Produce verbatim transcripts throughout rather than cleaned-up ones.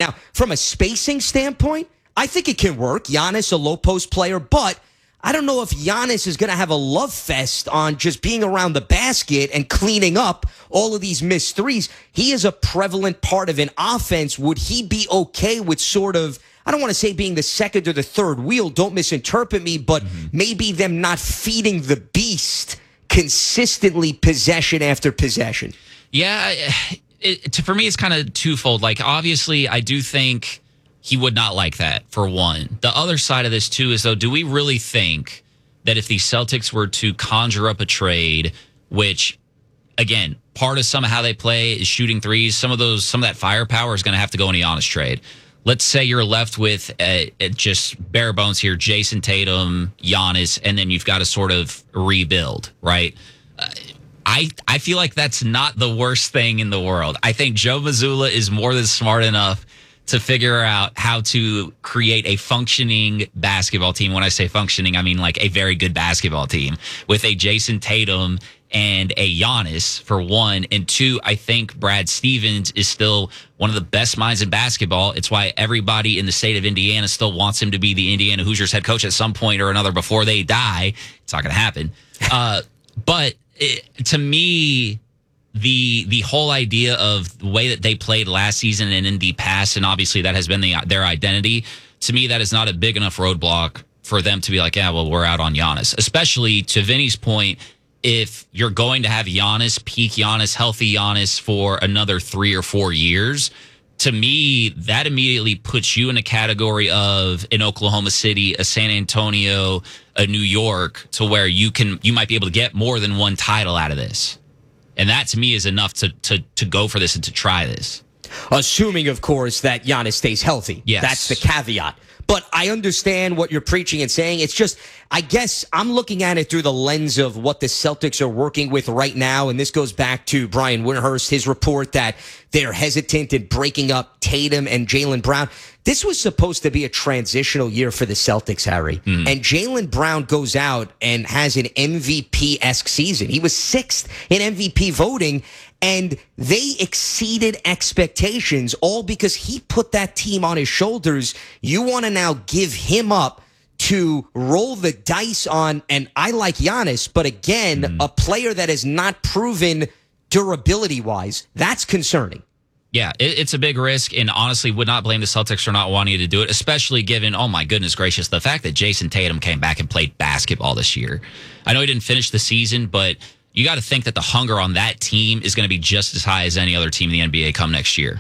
Now, from a spacing standpoint, I think it can work. Giannis, a low post player, but I don't know if Giannis is going to have a love fest on just being around the basket and cleaning up all of these missed threes. He is a prevalent part of an offense. Would he be okay with sort of, I don't want to say being the second or the third wheel, don't misinterpret me, but mm-hmm. maybe them not feeding the beast consistently possession after possession? Yeah, it, for me, it's kind of twofold. Like, obviously, I do think he would not like that, for one. The other side of this, too, is, though, do we really think that if the Celtics were to conjure up a trade, which, again, part of some of how they play is shooting threes, some of those, some of that firepower is going to have to go in a Giannis trade. Let's say you're left with uh, just bare bones here, Jason Tatum, Giannis, and then you've got to sort of rebuild, right? Uh, I I feel like that's not the worst thing in the world. I think Joe Mazzulla is more than smart enough to figure out how to create a functioning basketball team. When I say functioning, I mean like a very good basketball team with a Jason Tatum and a Giannis, for one. And two, I think Brad Stevens is still one of the best minds in basketball. It's why everybody in the state of Indiana still wants him to be the Indiana Hoosiers head coach at some point or another before they die. It's not going to happen. Uh, but it, to me, the the whole idea of the way that they played last season and in the past, and obviously that has been the, their identity, to me, that is not a big enough roadblock for them to be like, yeah, well, we're out on Giannis. Especially to Vinny's point, if you're going to have Giannis, peak Giannis, healthy Giannis for another three or four years, to me, that immediately puts you in a category of an Oklahoma City, a San Antonio, a New York, to where you can you might be able to get more than one title out of this. And that, to me, is enough to to to go for this and to try this. Assuming, of course, that Giannis stays healthy. Yes. That's the caveat. But I understand what you're preaching and saying. It's just, I guess I'm looking at it through the lens of what the Celtics are working with right now. And this goes back to Brian Windhorst, his report that they're hesitant in breaking up Tatum and Jaylen Brown. This was supposed to be a transitional year for the Celtics, Harry. Mm. And Jaylen Brown goes out and has an M V P-esque season. He was sixth in M V P voting, and they exceeded expectations, all because he put that team on his shoulders. You want to now give him up to roll the dice on, and I like Giannis, but again, mm. a player that has not proven durability-wise, that's concerning. Yeah, it, it's a big risk, and honestly would not blame the Celtics for not wanting to do it, especially given, oh my goodness gracious, the fact that Jason Tatum came back and played basketball this year. I know he didn't finish the season, but you got to think that the hunger on that team is going to be just as high as any other team in the N B A come next year.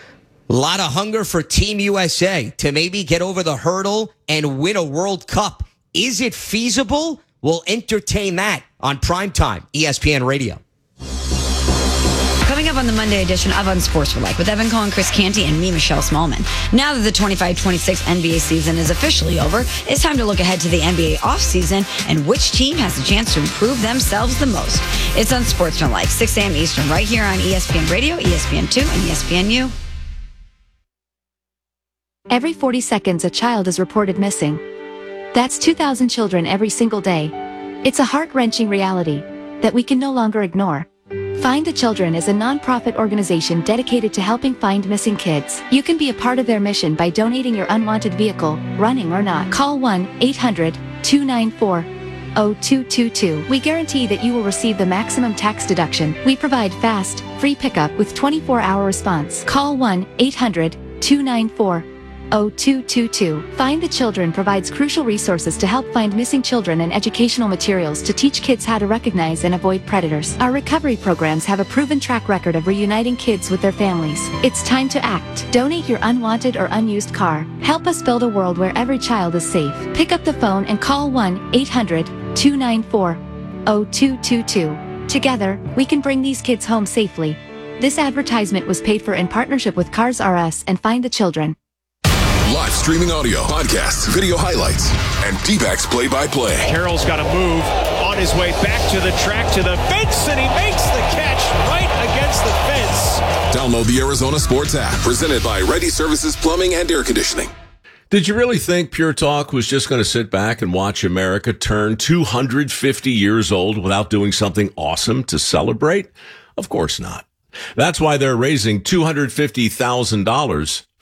A lot of hunger for Team U S A to maybe get over the hurdle and win a World Cup. Is it feasible? We'll entertain that on Primetime, E S P N Radio. Coming up on the Monday edition of Unsportsmanlike with Evan Cohen, Chris Canty, and me, Michelle Smallman. Now that the twenty-five twenty-six N B A season is officially over, it's time to look ahead to the N B A offseason and which team has a chance to improve themselves the most. It's Unsportsmanlike, six a.m. Eastern, right here on E S P N Radio, E S P N two, and E S P N U. Every forty seconds, a child is reported missing. That's two thousand children every single day. It's a heart-wrenching reality that we can no longer ignore. Find the Children is a non-profit organization dedicated to helping find missing kids. You can be a part of their mission by donating your unwanted vehicle, running or not. Call one eight hundred two nine four zero two two two. We guarantee that you will receive the maximum tax deduction. We provide fast, free pickup with twenty-four hour response. Call one eight hundred two nine four zero two two two. Find the Children provides crucial resources to help find missing children and educational materials to teach kids how to recognize and avoid predators. Our recovery programs have a proven track record of reuniting kids with their families. It's time to act. Donate your unwanted or unused car. Help us build a world where every child is safe. Pick up the phone and call one eight hundred two nine four zero two two two. Together, we can bring these kids home safely. This advertisement was paid for in partnership with Cars R Us and Find the Children. Live streaming audio, podcasts, video highlights, and D-backs play-by-play. Carroll's got to move on his way back to the track, to the fence, and he makes the catch right against the fence. Download the Arizona Sports app, presented by Ready Services Plumbing and Air Conditioning. Did you really think Pure Talk was just going to sit back and watch America turn two hundred fifty years old without doing something awesome to celebrate? Of course not. That's why they're raising two hundred fifty thousand dollars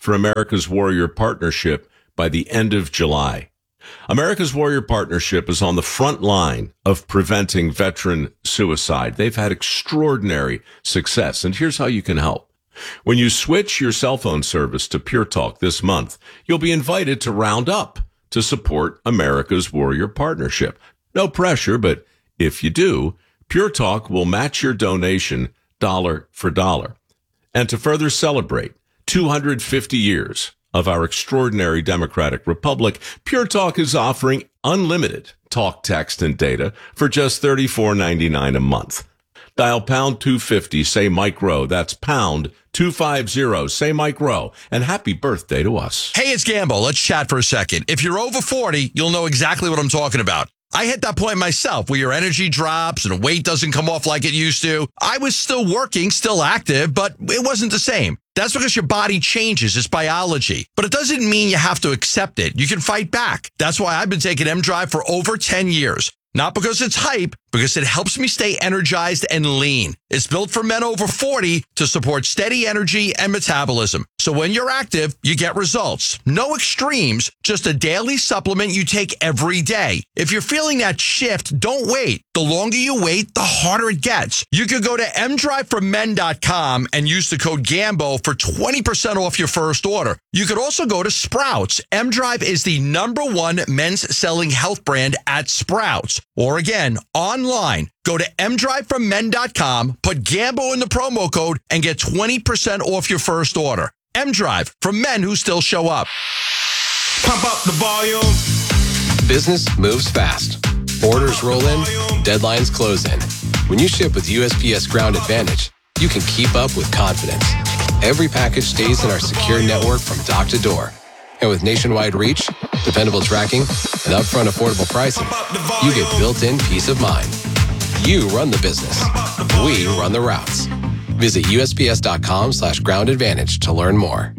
for America's Warrior Partnership by the end of July. America's Warrior Partnership is on the front line of preventing veteran suicide. They've had extraordinary success, and here's how you can help. When you switch your cell phone service to Pure Talk this month, you'll be invited to round up to support America's Warrior Partnership. No pressure, but if you do, Pure Talk will match your donation dollar for dollar. And to further celebrate two hundred fifty years of our extraordinary democratic republic, Pure Talk is offering unlimited talk, text, and data for just thirty-four ninety-nine a month. Dial pound two fifty, say Mike Rowe. That's pound two fifty, say Mike Rowe. And happy birthday to us. Hey, it's Gambo. Let's chat for a second. If you're over forty, you'll know exactly what I'm talking about. I hit that point myself where your energy drops and weight doesn't come off like it used to. I was still working, still active, but it wasn't the same. That's because your body changes. It's biology. But it doesn't mean you have to accept it. You can fight back. That's why I've been taking M-Drive for over ten years. Not because it's hype, because it helps me stay energized and lean. It's built for men over forty to support steady energy and metabolism. So when you're active, you get results. No extremes, just a daily supplement you take every day. If you're feeling that shift, don't wait. The longer you wait, the harder it gets. You could go to m drive for men dot com and use the code GAMBO for twenty percent off your first order. You could also go to Sprouts. M-Drive is the number one men's selling health brand at Sprouts. Or again, online, go to m drive for men dot com, put GAMBO in the promo code, and get twenty percent off your first order. M-Drive, for men who still show up. Pump up the volume. Business moves fast. Orders roll in, deadlines close in. When you ship with U S P S Ground Advantage, you can keep up with confidence. Every package stays in our secure network from dock to door. And with nationwide reach, dependable tracking, and upfront affordable pricing, you get built-in peace of mind. You run the business. We run the routes. Visit U S P S dot com slash ground advantage to learn more.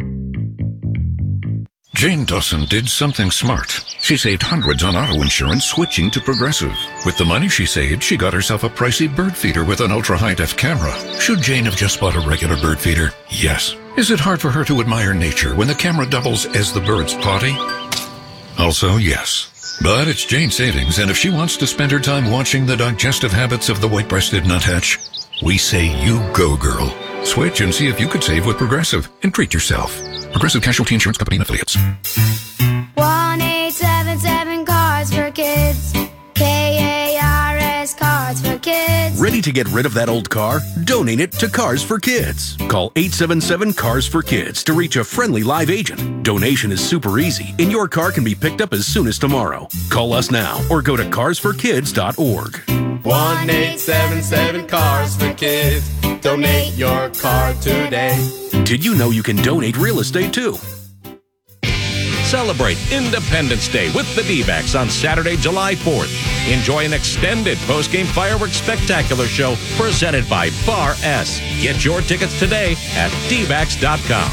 Jane Dawson did something smart. She saved hundreds on auto insurance switching to Progressive. With the money she saved, she got herself a pricey bird feeder with an ultra-high-def camera. Should Jane have just bought a regular bird feeder? Yes. Is it hard for her to admire nature when the camera doubles as the bird's potty? Also, yes. But it's Jane's savings, and if she wants to spend her time watching the digestive habits of the white-breasted nuthatch, we say you go, girl. Switch and see if you could save with Progressive and treat yourself. Progressive Casualty Insurance Company and Affiliates. one eight seven seven Cars for Kids. K A R S Cars for Kids. Ready to get rid of that old car? Donate it to Cars for Kids. Call eight seven seven Cars for Kids to reach a friendly live agent. Donation is super easy, and your car can be picked up as soon as tomorrow. Call us now or go to cars for kids dot org. one eight seven seven Cars for Kids. Donate your car today. Did you know you can donate real estate too? Celebrate Independence Day with the D-backs on Saturday, July fourth. Enjoy an extended post-game fireworks spectacular show presented by Bar S. Get your tickets today at d backs dot com.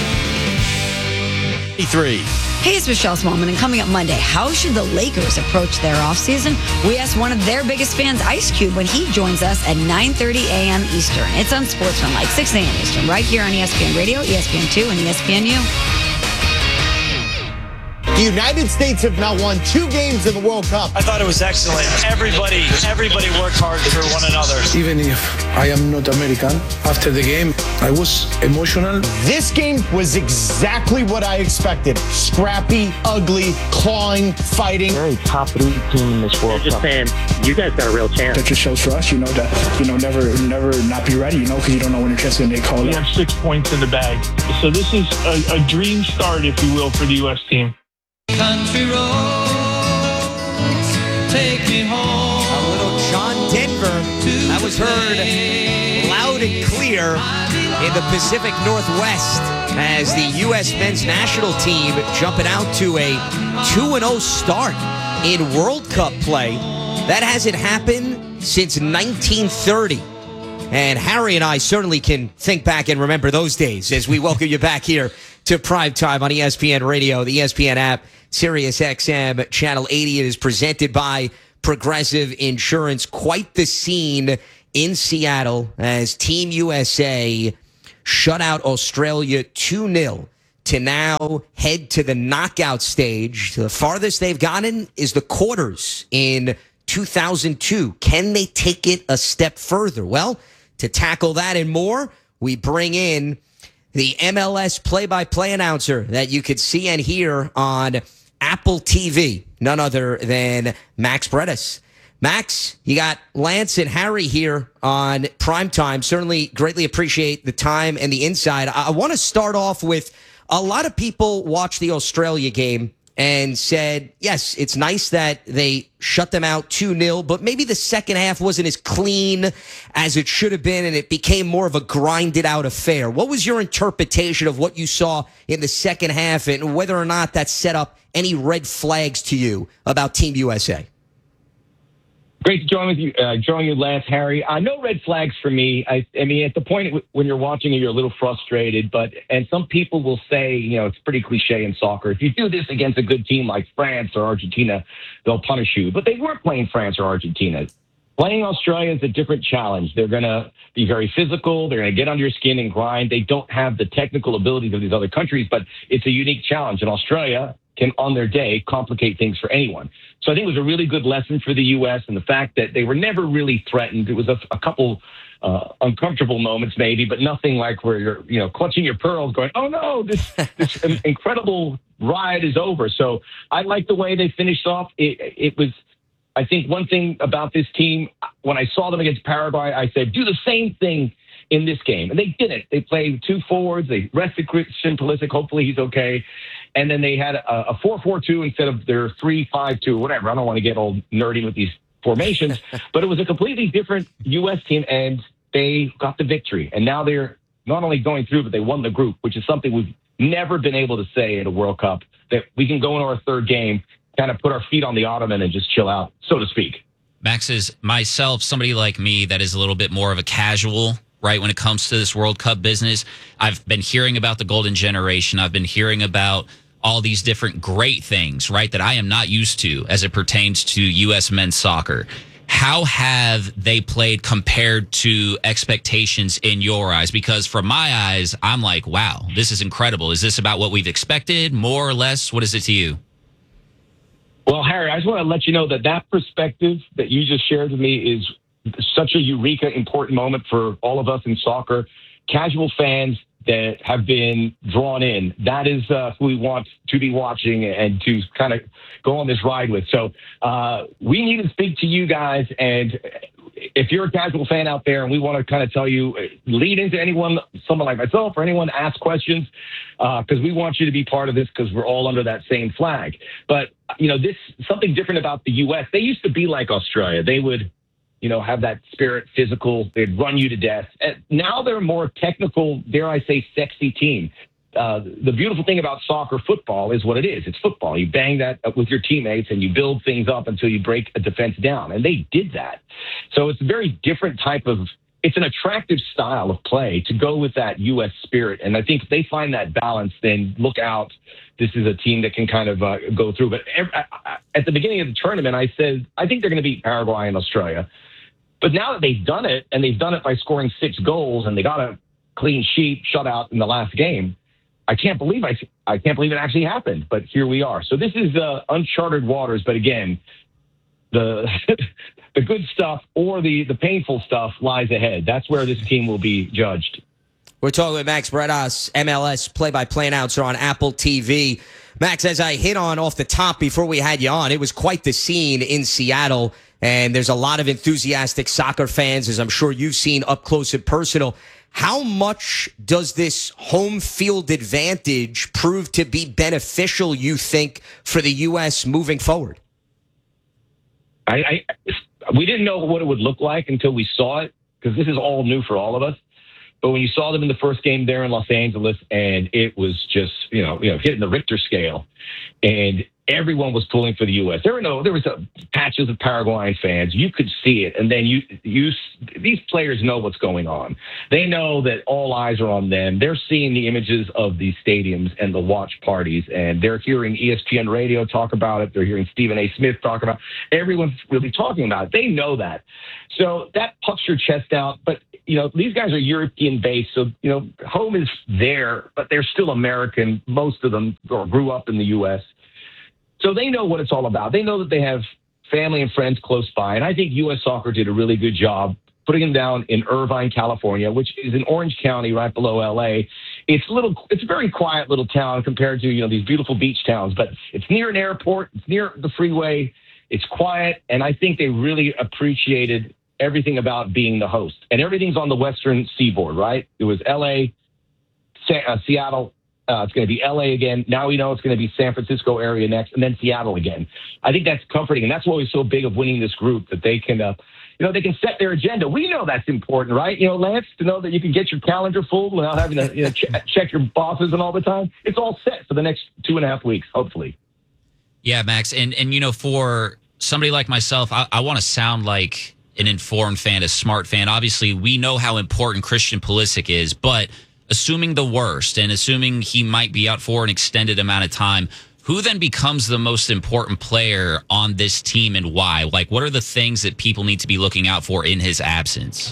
Three. Hey, it's Michelle Smallman, and coming up Monday, how should the Lakers approach their offseason? We asked one of their biggest fans, Ice Cube, when he joins us at nine thirty a.m. Eastern. It's Unsportsmanlike, six a.m. Eastern, right here on E S P N Radio, E S P N two, and E S P N U. The United States have now won two games in the World Cup. I thought it was excellent. Everybody, everybody worked hard for one another. Even if I am not American, after the game, I was emotional. This game was exactly what I expected. Scrappy, ugly, clawing, fighting. Very top elite team in this World Cup. Just saying, you guys got a real chance. That just shows for us, you know, that, you know, never, never not be ready, you know, because you don't know when your chance is going to get called up. We have six points in the bag. So this is a, a dream start, if you will, for the U S team. Country roads, take me home. A little John Denver. That was heard loud and clear in the Pacific Northwest as the U S men's national team jumping out to a two and oh start in World Cup play. That hasn't happened since nineteen thirty. And Harry and I certainly can think back and remember those days as we welcome you back here to Prime Time on E S P N Radio, the E S P N app, Sirius X M, Channel eighty. It is presented by Progressive Insurance. Quite the scene in Seattle as Team U S A shut out Australia two nil to now head to the knockout stage. The farthest they've gotten is the quarters in two thousand two. Can they take it a step further? Well, to tackle that and more, we bring in the M L S play-by-play announcer that you could see and hear on Apple T V, none other than Max Bretos. Max, you got Lance and Harry here on Primetime. Certainly greatly appreciate the time and the insight. I, I want to start off with a lot of people watched the Australia game and said, yes, it's nice that they shut them out two nil, but maybe the second half wasn't as clean as it should have been, and it became more of a grinded-out affair. What was your interpretation of what you saw in the second half, and whether or not that set up any red flags to you about Team U S A? Great to join with you, uh, join you, Lance, Harry. Uh, no red flags for me. I, I mean, at the point when you're watching it, you're a little frustrated. But and some people will say, you know, it's pretty cliche in soccer. If you do this against a good team like France or Argentina, they'll punish you. But they weren't playing France or Argentina. Playing Australia is a different challenge. They're going to be very physical. They're going to get under your skin and grind. They don't have the technical abilities of these other countries, but it's a unique challenge. And Australia can, on their day, complicate things for anyone. So I think it was a really good lesson for the U S, and the fact that they were never really threatened. It was a, a couple uh, uncomfortable moments maybe, but nothing like where you're, you know, clutching your pearls going, oh no, this, this incredible ride is over. So I like the way they finished off. It, it was, I think one thing about this team, when I saw them against Paraguay, I said, do the same thing in this game. And they did it. They played two forwards. They rested Christian Pulisic. Hopefully he's okay. And then they had a four four two instead of their three five two, whatever. I don't want to get all nerdy with these formations, but it was a completely different U S team, and they got the victory. And now they're not only going through, but they won the group, which is something we've never been able to say at a World Cup, that we can go into our third game, kind of put our feet on the ottoman and just chill out, so to speak. Max, is myself, somebody like me that is a little bit more of a casual, right, when it comes to this World Cup business. I've been hearing about the golden generation. I've been hearing about all these different great things, right, that I am not used to as it pertains to U S men's soccer. How have they played compared to expectations in your eyes? Because from my eyes, I'm like, wow, this is incredible. Is this about what we've expected, more or less? What is it to you? Well, Harry, I just want to let you know that that perspective that you just shared with me is such a eureka, important moment for all of us in soccer. Casual fans that have been drawn in, that is uh, who we want to be watching and to kind of go on this ride with. So uh, we need to speak to you guys, and if you're a casual fan out there, and we want to kind of tell you, lead into anyone, someone like myself or anyone, ask questions, because uh, we want you to be part of this, because we're all under that same flag. But, you know, this something different about the U S. They used to be like Australia. They would, you know, have that spirit, physical. They'd run you to death. And now they're a more technical, dare I say, sexy team. Uh, the beautiful thing about soccer, football, is what it is. It's football. You bang that up with your teammates and you build things up until you break a defense down. And they did that. So it's a very different type of, it's an attractive style of play to go with that U S spirit. And I think if they find that balance, then look out. This is a team that can kind of uh, go through. But every, at the beginning of the tournament, I said, I think they're going to beat Paraguay and Australia. But now that they've done it, and they've done it by scoring six goals, and they got a clean sheet shutout in the last game, I can't believe I, I can't believe it actually happened. But here we are. So this is uh, uncharted waters. But again, the the good stuff or the the painful stuff lies ahead. That's where this team will be judged. We're talking with Max Bretos, M L S play-by-play announcer on Apple T V. Max, as I hit on off the top before we had you on, it was quite the scene in Seattle. And there's a lot of enthusiastic soccer fans, as I'm sure you've seen up close and personal. How much does this home field advantage prove to be beneficial, you think, for the U S moving forward? I, I we didn't know what it would look like until we saw it, because this is all new for all of us. But when you saw them in the first game there in Los Angeles, and it was just, you know, you know, hitting the Richter scale, and everyone was pulling for the U S. There were no, there was a, patches of Paraguayan fans. You could see it, and then you, you, these players know what's going on. They know that all eyes are on them. They're seeing the images of these stadiums and the watch parties, and they're hearing E S P N radio talk about it. They're hearing Stephen A. Smith talk about it. Everyone's really talking about it. They know that, so that puffs your chest out. But you know, these guys are European based. So, you know, home is there, but they're still American. Most of them or grew up in the U S. So they know what it's all about. They know that they have family and friends close by. And I think U S Soccer did a really good job putting them down in Irvine, California, which is in Orange County, right below L A. It's a little, it's a very quiet little town compared to, you know, these beautiful beach towns, but it's near an airport. It's near the freeway. It's quiet. And I think they really appreciated everything about being the host. And everything's on the Western Seaboard, right? It was L A, uh, Seattle. Uh, it's going to be L A again. Now we know it's going to be San Francisco area next, and then Seattle again. I think that's comforting. And that's why we're so big of winning this group, that they can, uh, you know, they can set their agenda. We know that's important, right? You know, Lance, to know that you can get your calendar full without having to, you know, ch- check your bosses and all the time. It's all set for the next two and a half weeks, hopefully. Yeah, Max. And, and you know, for somebody like myself, I, I want to sound like an informed fan, a smart fan. Obviously, we know how important Christian Pulisic is, but assuming the worst and assuming he might be out for an extended amount of time, who then becomes the most important player on this team and why? Like, what are the things that people need to be looking out for in his absence?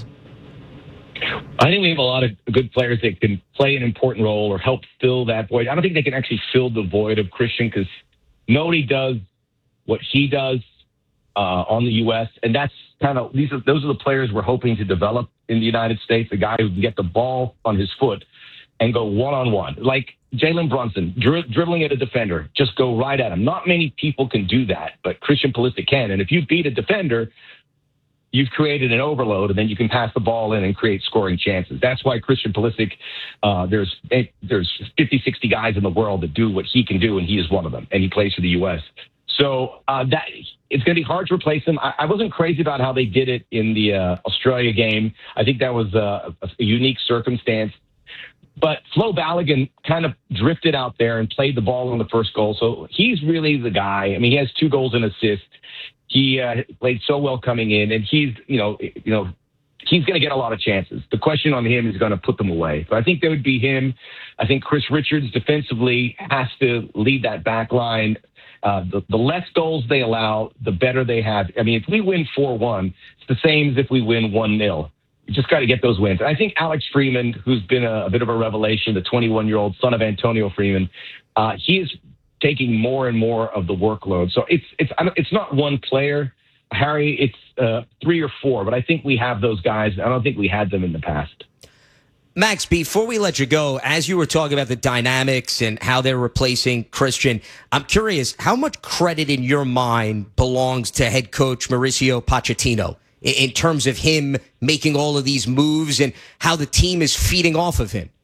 I think we have a lot of good players that can play an important role or help fill that void. I don't think they can actually fill the void of Christian, because nobody does what he does uh, on the U S. And that's kind of, these are, those are the players we're hoping to develop in the United States, a guy who can get the ball on his foot and go one-on-one. Like Jalen Brunson, dri- dribbling at a defender, just go right at him. Not many people can do that, but Christian Pulisic can. And if you beat a defender, you've created an overload, and then you can pass the ball in and create scoring chances. That's why Christian Pulisic, uh, there's there's fifty, sixty guys in the world that do what he can do, and he is one of them, and he plays for the U S. So uh, that it's going to be hard to replace him. I, I wasn't crazy about how they did it in the uh, Australia game. I think that was uh, a, a unique circumstance. But Flo Balogun kind of drifted out there and played the ball on the first goal. So he's really the guy. I mean, he has two goals and assists. He uh, played so well coming in, and he's, you know, you know, he's going to get a lot of chances. The question on him is going to put them away. So I think that would be him. I think Chris Richards defensively has to lead that back line. Uh, the, the less goals they allow, the better they have. I mean, if we win four one, it's the same as if we win one nil. You just got to get those wins. And I think Alex Freeman, who's been a, a bit of a revelation, the twenty-one-year-old son of Antonio Freeman, uh, he is taking more and more of the workload. So it's it's it's not one player, Harry. It's uh, three or four. But I think we have those guys. I don't think we had them in the past. Max, before we let you go, as you were talking about the dynamics and how they're replacing Christian, I'm curious, how much credit in your mind belongs to head coach Mauricio Pochettino in terms of him making all of these moves and how the team is feeding off of him?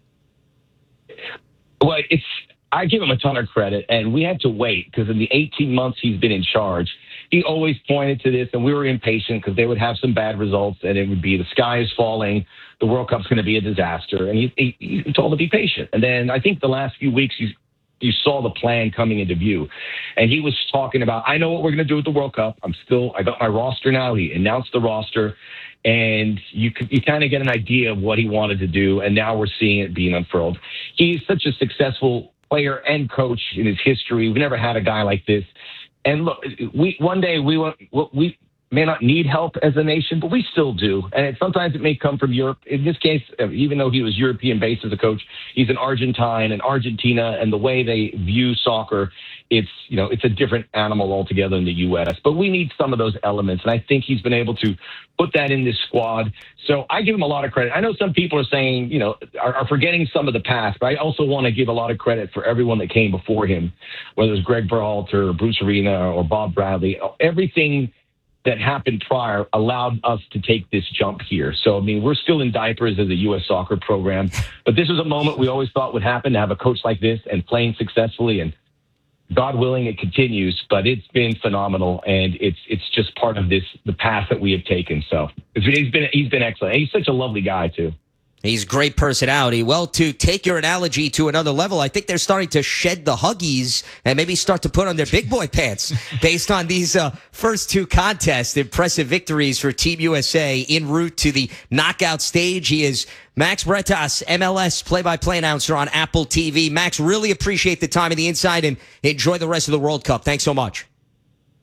Well, it's I give him a ton of credit, and we had to wait because in the eighteen months he's been in charge, he always pointed to this, and we were impatient because they would have some bad results, and it would be the sky is falling, the World Cup's going to be a disaster, and he, he, he told to be patient. And then I think the last few weeks he's you saw the plan coming into view. And he was talking about, I know what we're going to do with the World Cup. I'm still, I got my roster now. He announced the roster, and you could, you kind of get an idea of what he wanted to do. And now we're seeing it being unfurled. He's such a successful player and coach in his history. We've never had a guy like this. And look, we, one day we want, we may not need help as a nation, but we still do. And it, sometimes it may come from Europe. In this case, even though he was European-based as a coach, he's an Argentine and Argentina, and the way they view soccer, it's, you know, it's a different animal altogether in the U S. But we need some of those elements, and I think he's been able to put that in this squad. So I give him a lot of credit. I know some people are saying, you know, are, are forgetting some of the past, but I also want to give a lot of credit for everyone that came before him, whether it was Greg Berhalter or Bruce Arena or Bob Bradley. Everything that happened prior allowed us to take this jump here. So, I mean, we're still in diapers as a U S soccer program, but this is a moment we always thought would happen, to have a coach like this and playing successfully, and God willing, it continues, but it's been phenomenal, and it's it's just part of this, the path that we have taken. So he's been he's been excellent. He's such a lovely guy, too. He's great personality. Well, to take your analogy to another level, I think they're starting to shed the Huggies and maybe start to put on their big boy pants based on these uh, first two contests. Impressive victories for Team U S A en route to the knockout stage. He is Max Bretas, M L S play-by-play announcer on Apple T V. Max, really appreciate the time and the insight, and enjoy the rest of the World Cup. Thanks so much.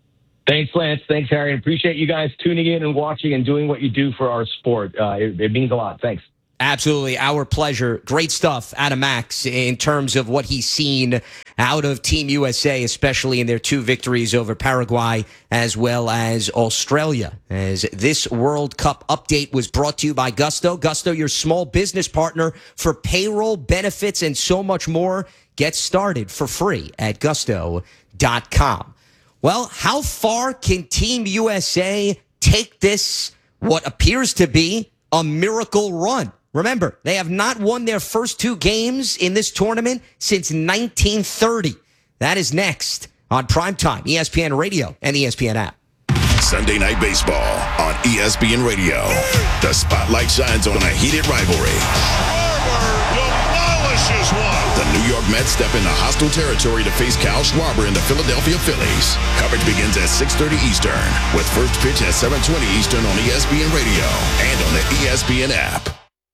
Thanks, Lance. Thanks, Harry. Appreciate you guys tuning in and watching and doing what you do for our sport. Uh, it, it means a lot. Thanks. Absolutely. Our pleasure. Great stuff out of Max in terms of what he's seen out of Team U S A, especially in their two victories over Paraguay as well as Australia. As this World Cup update was brought to you by Gusto. Gusto, your small business partner for payroll, benefits, and so much more. Get started for free at gusto dot com. Well, how far can Team U S A take this, what appears to be a miracle run? Remember, they have not won their first two games in this tournament since nineteen thirty. That is next on Primetime, E S P N Radio and E S P N app. Sunday Night Baseball on E S P N Radio. The spotlight shines on a heated rivalry. Demolishes one. The New York Mets step into hostile territory to face Kyle Schwarber and the Philadelphia Phillies. Coverage begins at six thirty Eastern, with first pitch at seven twenty Eastern on E S P N Radio and on the E S P N app.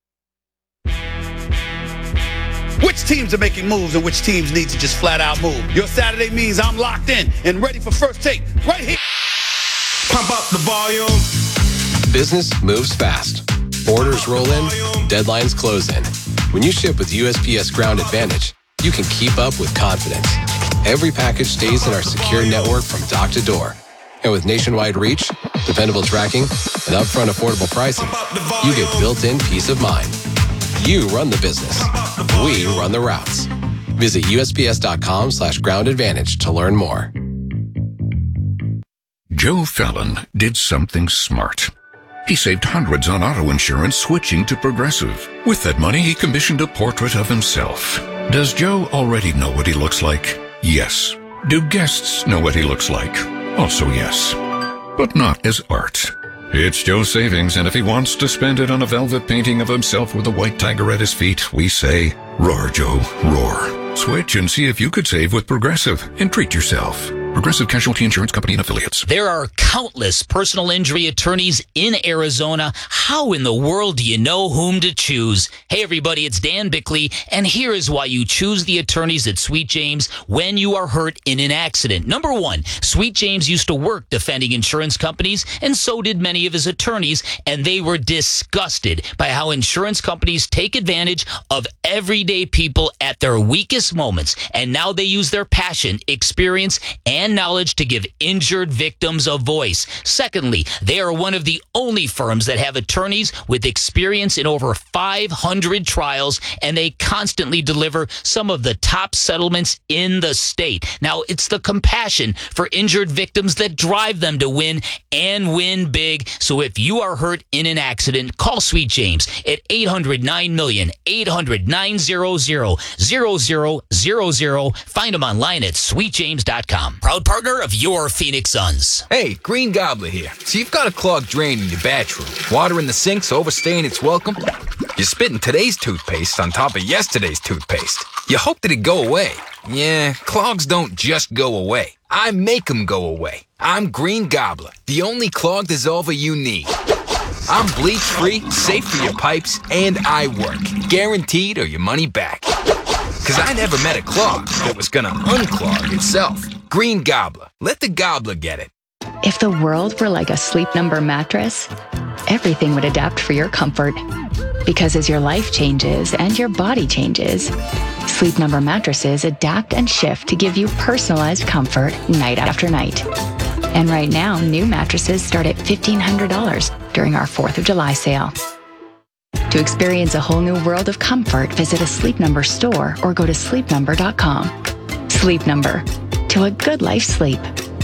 Which teams are making moves and which teams need to just flat out move? Your Saturday means I'm locked in and ready for First Take right here. Pump up the volume. Business moves fast. Orders roll in, deadlines close in. When you ship with U S P S Ground Advantage, you can keep up with confidence. Every package stays in our secure network from dock to door. And with nationwide reach, dependable tracking, and upfront affordable pricing, you get built-in peace of mind. You run the business. We run the routes. Visit USPS.com slash ground advantage to learn more. Joe Fallon did something smart. He saved hundreds on auto insurance switching to Progressive. With that money, he commissioned a portrait of himself. Does Joe already know what he looks like? Yes. Do guests know what he looks like? Also yes. But not as art. It's Joe's savings, and if he wants to spend it on a velvet painting of himself with a white tiger at his feet, we say, roar, Joe, roar. Switch and see if you could save with Progressive and treat yourself. Progressive Casualty Insurance Company and Affiliates. There are countless personal injury attorneys in Arizona. How in the world do you know whom to choose? Hey, everybody, it's Dan Bickley, and here is why you choose the attorneys at Sweet James when you are hurt in an accident. Number one, Sweet James used to work defending insurance companies, and so did many of his attorneys, and they were disgusted by how insurance companies take advantage of everyday people at their weakest moments, and now they use their passion, experience, and and knowledge to give injured victims a voice. Secondly, they are one of the only firms that have attorneys with experience in over five hundred trials, and they constantly deliver some of the top settlements in the state. Now, it's the compassion for injured victims that drive them to win and win big. So if you are hurt in an accident, call Sweet James at eight hundred nine million, eight hundred nine hundred, zero zero zero zero. Find them online at sweet james dot com. Proud partner of your Phoenix Suns. Hey, Green Gobbler here. So you've got a clogged drain in your bathroom. Water in the sink's overstaying its welcome. You're spitting today's toothpaste on top of yesterday's toothpaste. You hope that it go away. Yeah, clogs don't just go away. I make them go away. I'm Green Gobbler, the only clog dissolver you need. I'm bleach-free, safe for your pipes, and I work. Guaranteed or your money back. Because I never met a clog that was going to unclog itself. Green Gobbler. Let the gobbler get it. If the world were like a Sleep Number mattress, everything would adapt for your comfort. Because as your life changes and your body changes, Sleep Number mattresses adapt and shift to give you personalized comfort night after night. And right now, new mattresses start at fifteen hundred dollars during our fourth of July sale. To experience a whole new world of comfort, visit a Sleep Number store or go to sleep number dot com. Sleep Number. To a good life sleep.